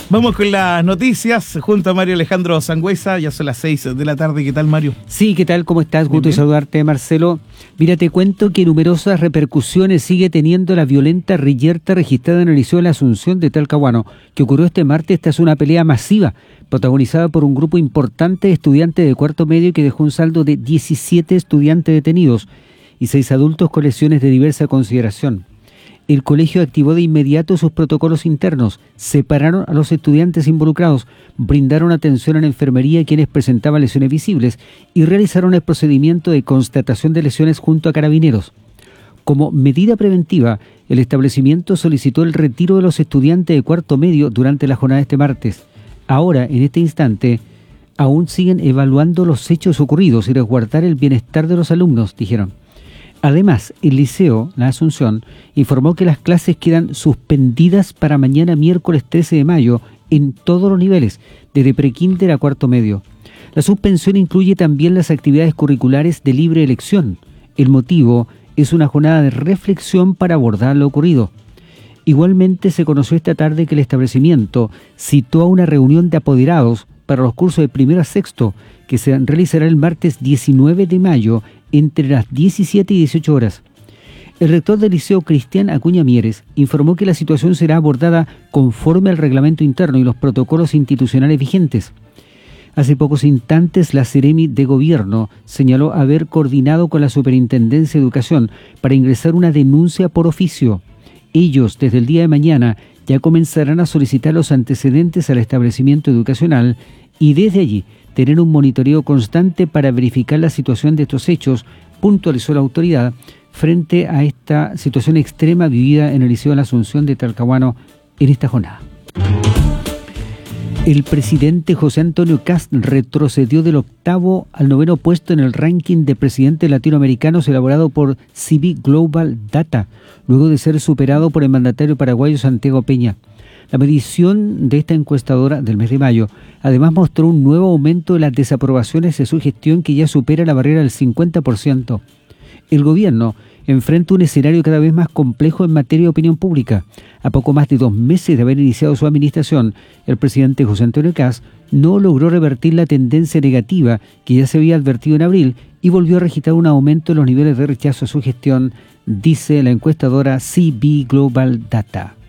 Vamos con las noticias junto a Mario Alejandro Sangüesa. Ya son las 6 de la tarde. ¿Qué tal, Mario? Sí, ¿qué tal? ¿Cómo estás? Gusto de saludarte, Marcelo. Mira, te cuento que numerosas repercusiones sigue teniendo la violenta reyerta registrada en el Liceo de la Asunción de Talcahuano, que ocurrió este martes tras una pelea masiva protagonizada por un grupo importante de estudiantes de cuarto medio que dejó un saldo de 17 estudiantes detenidos y 6 adultos con lesiones de diversa consideración. El colegio activó de inmediato sus protocolos internos, separaron a los estudiantes involucrados, brindaron atención a la enfermería a quienes presentaban lesiones visibles y realizaron el procedimiento de constatación de lesiones junto a carabineros. Como medida preventiva, el establecimiento solicitó el retiro de los estudiantes de cuarto medio durante la jornada de este martes. Ahora, en este instante, aún siguen evaluando los hechos ocurridos y resguardar el bienestar de los alumnos, dijeron. Además, el Liceo, la Asunción, informó que las clases quedan suspendidas para mañana miércoles 13 de mayo en todos los niveles, desde prekinder a cuarto medio. La suspensión incluye también las actividades curriculares de libre elección. El motivo es una jornada de reflexión para abordar lo ocurrido. Igualmente se conoció esta tarde que el establecimiento citó a una reunión de apoderados para los cursos de primero a sexto, que se realizará el martes 19 de mayo entre las 17 y 18 horas. El rector del Liceo, Cristian Acuña Mieres, informó que la situación será abordada conforme al reglamento interno y los protocolos institucionales vigentes. Hace pocos instantes, la Seremi de Gobierno señaló haber coordinado con la Superintendencia de Educación para ingresar una denuncia por oficio. Ellos, desde el día de mañana, ya comenzarán a solicitar los antecedentes al establecimiento educacional y desde allí tener un monitoreo constante para verificar la situación de estos hechos, puntualizó la autoridad frente a esta situación extrema vivida en el Liceo de la Asunción de Talcahuano en esta jornada. El presidente José Antonio Kast retrocedió del 8º al 9º puesto en el ranking de presidentes latinoamericanos elaborado por CB Global Data, luego de ser superado por el mandatario paraguayo Santiago Peña. La medición de esta encuestadora del mes de mayo además mostró un nuevo aumento de las desaprobaciones de su gestión que ya supera la barrera del 50%. El gobierno enfrenta un escenario cada vez más complejo en materia de opinión pública. A poco más de 2 meses de haber iniciado su administración, el presidente José Antonio Kast no logró revertir la tendencia negativa que ya se había advertido en abril y volvió a registrar un aumento en los niveles de rechazo a su gestión, dice la encuestadora CB Global Data.